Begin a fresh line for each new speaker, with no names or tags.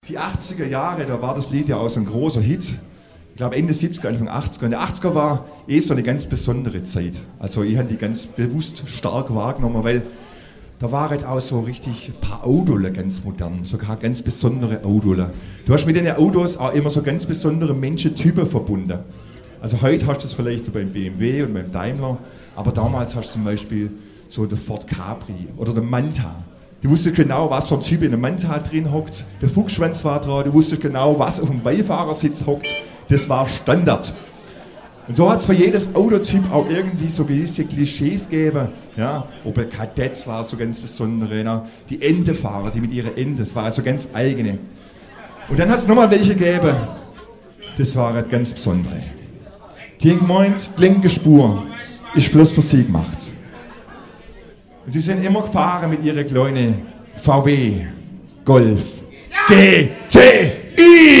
Die 80er Jahre, da war das Lied ja auch so ein großer Hit. Ich glaube Ende 70er, Anfang 80er. Und der 80er war so eine ganz besondere Zeit. Also ich habe die ganz bewusst stark wahrgenommen, weil da waren halt auch so richtig ein paar Autos ganz modern, sogar ganz besondere Autos. Du hast mit den Autos auch immer so ganz besondere Menschentypen verbunden. Also heute hast du das vielleicht so beim BMW und beim Daimler, aber damals hast du zum Beispiel so den Ford Capri oder den Manta. Du wusstest genau, was für ein Typ in einem Manta drin hockt. Der Fuchsschwanz war dran, du wusstest genau, was auf dem Beifahrersitz hockt. Das war Standard. Und so hat es für jedes Autotyp auch irgendwie so gewisse Klischees gegeben. Ja, Opel Kadett war so ganz besondere, ne? Die Entefahrer, die mit ihren Enten, das war so ganz eigene. Und dann hat es nochmal welche gegeben, das war halt ganz besondere. Die haben gemeint, die linke Spur ist bloß für sie gemacht. Und sie sind immer gefahren mit ihren kleinen VW Golf GTI.